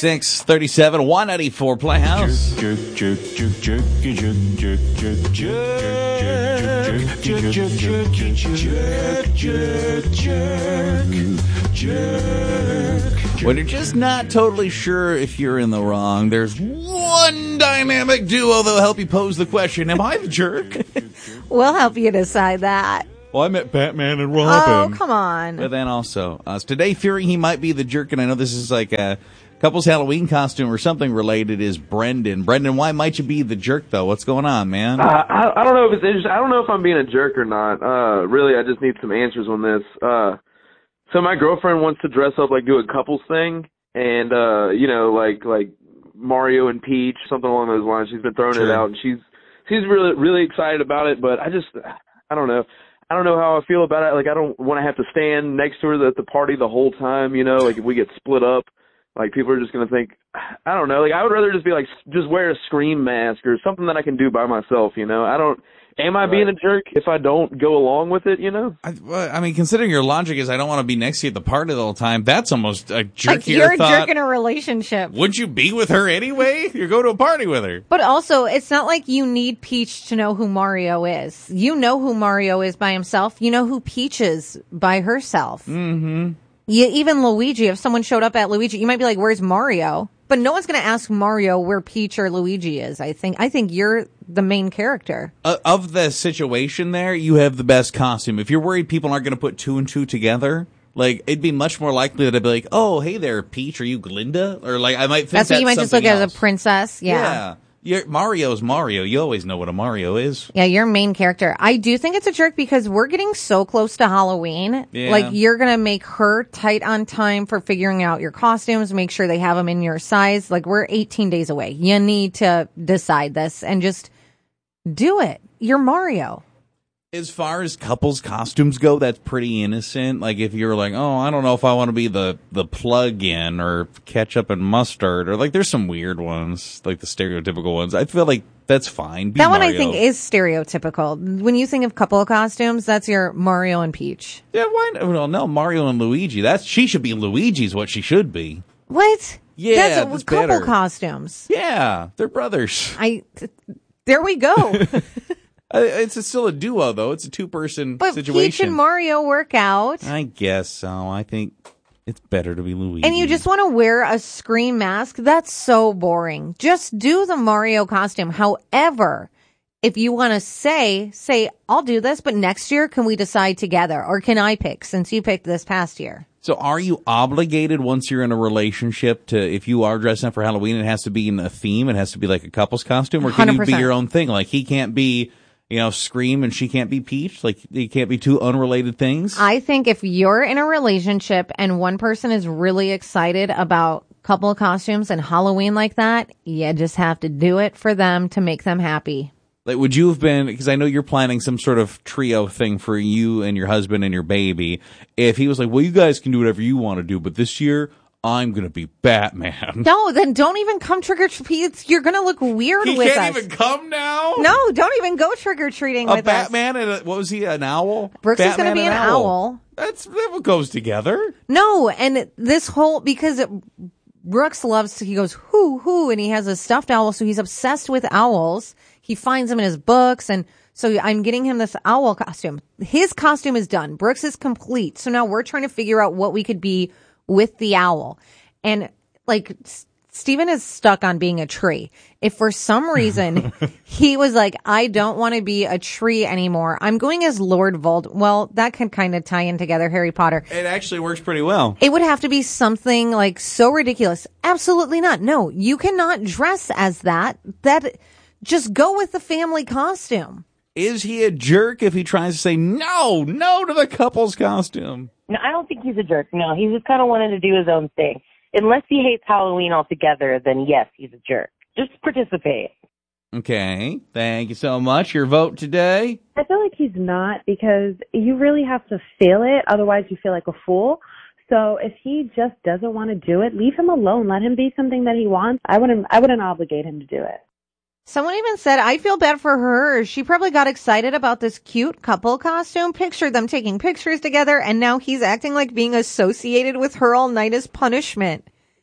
637, 184 Playhouse. Jerk, jerk, jerk, jerk, jerk, jerk, jerk, jerk, jerk, jerk. When you're just not totally sure if you're in the wrong, there's one dynamic duo that'll help you pose the question, am I the jerk? We'll help you decide that. Well, I met Batman and Robin. Oh, come on. But then also, today, fearing he might be the jerk, and I know this is like a couple's Halloween costume or something related, is Brendan. Brendan, why might you be the jerk, though? What's going on, man? I don't know if it's I don't know if I'm being a jerk or not. Really, I just need some answers on this. So my girlfriend wants to dress up, like do a couples thing, and like Mario and Peach, something along those lines. She's been throwing it out, and she's really excited about it. But I don't know. I don't know how I feel about it. Like, I don't want to have to stand next to her at the party the whole time, like if we get split up, like people are just going to think, I don't know. Like, I would rather just be like, just wear a Scream mask or something that I can do by myself, Am I being a jerk if I don't go along with it, I mean, considering your logic is I don't want to be next to you at the party the whole time, that's almost a jerkier like you're thought. a jerk in a relationship. Would you be with her anyway? You go to a party with her. But also, it's not like you need Peach to know who Mario is. You know who Mario is by himself. You know who Peach is by herself. Mm-hmm. Even Luigi, if someone showed up at Luigi, you might be like, where's Mario? But no one's going to ask Mario where Peach or Luigi is. I think you're the main character. Of the situation there, you have the best costume. If you're worried people aren't going to put two and two together, like, it'd be much more likely that I'd be like, oh, hey there, Peach, are you Glinda? Or like, I might think that's what you might just look at as a princess. Yeah. Mario's Mario. You always know what a Mario is. Yeah, your main character. I do think it's a jerk because we're getting so close to Halloween. Yeah. Like, you're going to make her tight on time for figuring out your costumes, make sure they have them in your size. Like, we're 18 days away. You need to decide this and just do it. You're Mario. As far as couples costumes go, that's pretty innocent. Like, if you're like, oh, I don't know if I want to be the plug-in or ketchup and mustard, or like, there's some weird ones, like the stereotypical ones. I feel like that's fine. Be that Mario. one I think is stereotypical. When you think of couple costumes, that's your Mario and Peach. Yeah, why? Well, no, Mario and Luigi. She should be Luigi's what she should be. What? Yeah, that's couple better. Costumes. Yeah, they're brothers. There we go. It's still a duo, though. It's a two-person situation. But Peach and Mario work out. I guess so. I think it's better to be Luigi. And you just want to wear a Scream mask? That's so boring. Just do the Mario costume. However, if you want to say, I'll do this, but next year, can we decide together? Or can I pick, since you picked this past year? So are you obligated once you're in a relationship to, if you are dressing up for Halloween, it has to be in a theme? It has to be like a couple's costume? Or can 100%. you be your own thing? Like, he can't be, Scream and she can't be Peach? Like, they can't be two unrelated things? I think if you're in a relationship and one person is really excited about couple costumes and Halloween like that, you just have to do it for them to make them happy. Like, would you have been, because I know you're planning some sort of trio thing for you and your husband and your baby. If he was like, well, you guys can do whatever you want to do, but this year, I'm going to be Batman. No, then don't even come trick-or-treat. You're going to look weird with us. He can't even come now? No, don't even go trick-or-treating with Batman us. And what was he, an owl? Brooks Batman is going to be an owl. That goes together. No, and this whole, because Brooks loves, he goes, hoo, and he has a stuffed owl, so he's obsessed with owls. He finds them in his books, and so I'm getting him this owl costume. His costume is done. Brooks is complete. So now we're trying to figure out what we could be with the owl. And like, Steven is stuck on being a tree. If for some reason he was like, I don't want to be a tree anymore, I'm going as Lord Voldemort. Well, that can kind of tie in together, Harry Potter. It actually works pretty well. It would have to be something like so ridiculous. Absolutely not. No, you cannot dress as that. Just go with the family costume. Is he a jerk if he tries to say no to the couple's costume? No, I don't think he's a jerk. No, he just kind of wanted to do his own thing. Unless he hates Halloween altogether, then yes, he's a jerk. Just participate. Okay, thank you so much. Your vote today? I feel like he's not, because you really have to feel it. Otherwise, you feel like a fool. So if he just doesn't want to do it, leave him alone. Let him be something that he wants. I wouldn't obligate him to do it. Someone even said, I feel bad for her. She probably got excited about this cute couple costume, pictured them taking pictures together, and now he's acting like being associated with her all night as punishment.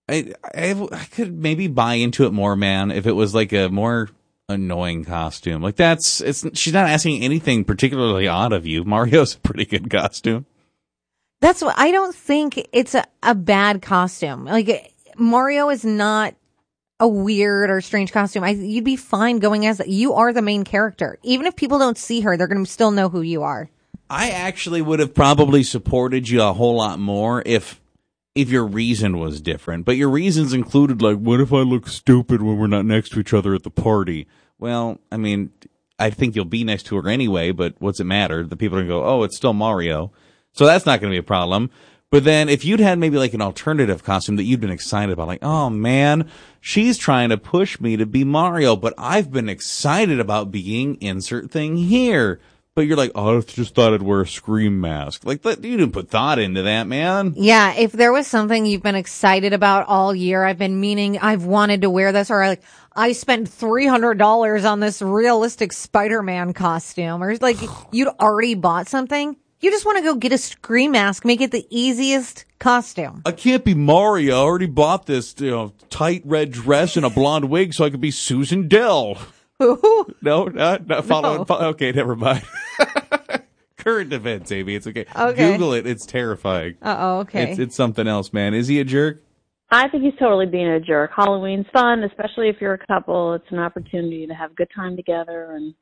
I could maybe buy into it more, man, if it was like a more annoying costume. Like she's not asking anything particularly odd of you. Mario's a pretty good costume. That's what I don't think it's a bad costume. Like Mario is not a weird or strange costume. You'd be fine going as you are the main character. Even if people don't see her, they're going to still know who you are. I actually would have probably supported you a whole lot more if your reason was different. But your reasons included, like, what if I look stupid when we're not next to each other at the party? Well, I mean, I think you'll be next to her anyway, but what's it matter? The people are going to go, oh, it's still Mario. So that's not going to be a problem. But then if you'd had maybe like an alternative costume that you'd been excited about, like, oh man, she's trying to push me to be Mario, but I've been excited about being insert thing here. But you're like, oh, I just thought I'd wear a Scream mask. Like, you didn't put thought into that, man. Yeah, if there was something you've been excited about all year, I've wanted to wear this, or like, I spent $300 on this realistic Spider-Man costume, or like, you'd already bought something. You just want to go get a Scream mask, make it the easiest costume. I can't be Mario. I already bought this, tight red dress and a blonde wig so I could be Susan Dell. No, not following. No. Okay, never mind. Current events, Amy. It's okay. Google it. It's terrifying. Okay. It's something else, man. Is he a jerk? I think he's totally being a jerk. Halloween's fun, especially if you're a couple. It's an opportunity to have a good time together and,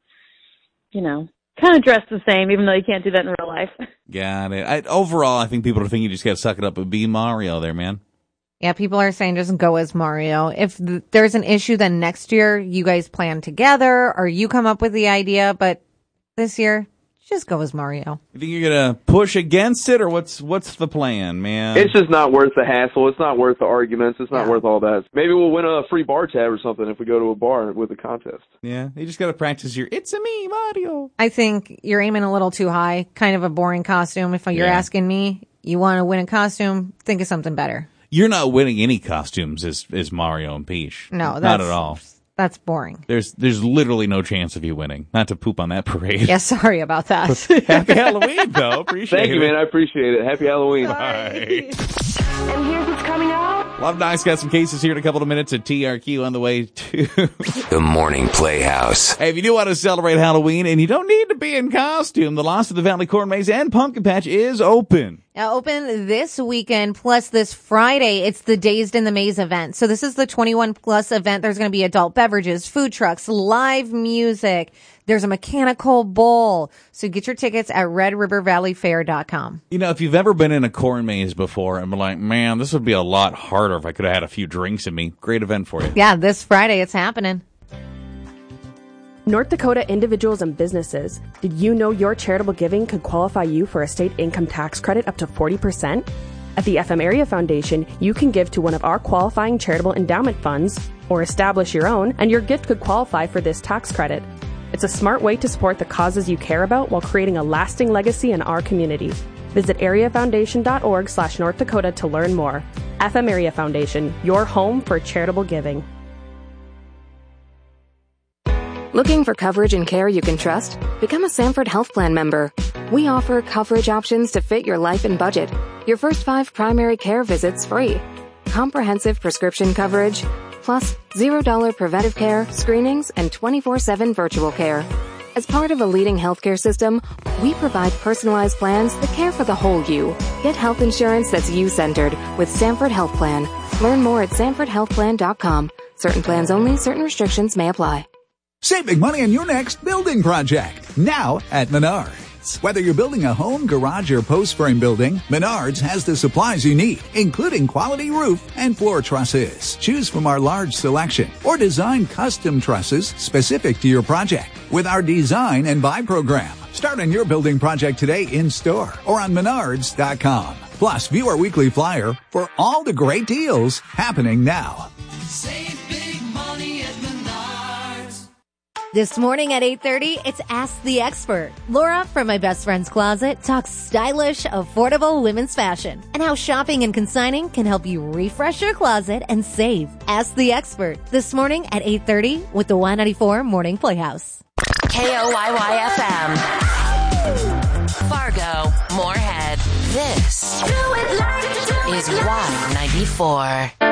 kind of dress the same, even though you can't do that in real life. Got it. Overall, I think people are thinking you just got to suck it up and be Mario there, man. Yeah, people are saying just go as Mario. If there's an issue, then next year you guys plan together or you come up with the idea. But this year, just go as Mario. You think you're going to push against it, or what's the plan, man? It's just not worth the hassle. It's not worth the arguments. It's not worth all that. Maybe we'll win a free bar tab or something if we go to a bar with a contest. Yeah, you just got to practice your "It's a me, Mario." I think you're aiming a little too high. Kind of a boring costume. If you're asking me, you want to win a costume, think of something better. You're not winning any costumes as Mario and Peach. No, not at all. That's boring. There's literally no chance of you winning. Not to poop on that parade. Yeah, sorry about that. Happy Halloween, though. Appreciate it. Thank you, man. I appreciate it. Happy Halloween. Bye. And here's what's coming up. Love Nice got some cases here in a couple of minutes at TRQ on the way to The Morning Playhouse. Hey, if you do want to celebrate Halloween and you don't need to be in costume, the Lost of the Valley Corn Maze and Pumpkin Patch is open. Now, open this weekend, plus this Friday, it's the Dazed in the Maze event. So this is the 21 plus event. There's going to be adult beverages, food trucks, live music. There's a mechanical bull. So get your tickets at redrivervalleyfair.com. If you've ever been in a corn maze before and been like, man, this would be a lot harder if I could have had a few drinks in me. Great event for you. Yeah, this Friday it's happening. North Dakota individuals and businesses, did you know your charitable giving could qualify you for a state income tax credit up to 40%? At the FM Area Foundation, you can give to one of our qualifying charitable endowment funds or establish your own, and your gift could qualify for this tax credit. It's a smart way to support the causes you care about while creating a lasting legacy in our community. Visit areafoundation.org/North Dakota to learn more. FM Area Foundation, your home for charitable giving. Looking for coverage and care you can trust? Become a Sanford Health Plan member. We offer coverage options to fit your life and budget. Your first 5 primary care visits free. Comprehensive prescription coverage, plus $0 preventive care, screenings, and 24/7 virtual care. As part of a leading healthcare system, we provide personalized plans that care for the whole you. Get health insurance that's you-centered with Sanford Health Plan. Learn more at sanfordhealthplan.com. Certain plans only, certain restrictions may apply. Save big money on your next building project, now at Menards. Whether you're building a home, garage, or post frame building, Menards has the supplies you need, including quality roof and floor trusses. Choose from our large selection or design custom trusses specific to your project with our Design and Buy program. Start on your building project today in store or on Menards.com. Plus, view our weekly flyer for all the great deals happening now. Save big money at Menards. This morning at 8:30, it's Ask the Expert. Laura from My Best Friend's Closet talks stylish, affordable women's fashion and how shopping and consigning can help you refresh your closet and save. Ask the Expert this morning at 8:30 with the Y94 Morning Playhouse. KOYY-FM. Fargo, Moorhead. This is Y94.